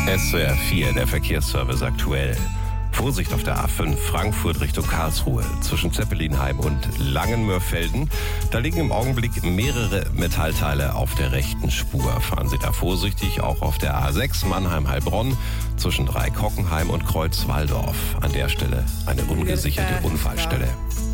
SWR 4, der Verkehrsservice aktuell. Vorsicht auf der A5 Frankfurt Richtung Karlsruhe zwischen Zeppelinheim und Langenmörfelden. Da liegen im Augenblick mehrere Metallteile auf der rechten Spur. Fahren Sie da vorsichtig, auch auf der A6 Mannheim-Heilbronn zwischen Dreikockenheim und Kreuzwaldorf. An der Stelle eine ungesicherte Unfallstelle.